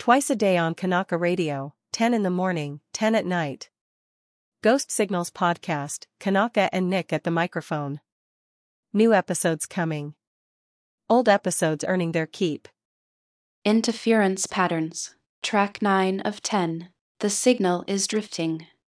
Twice a day on Kanaka Radio, 10 in the morning, 10 at night. Ghost Signals Podcast, Kanaka and Nick at the microphone. New episodes coming. Old episodes earning their keep. Interference Patterns, Track 9 of 10. The signal is drifting.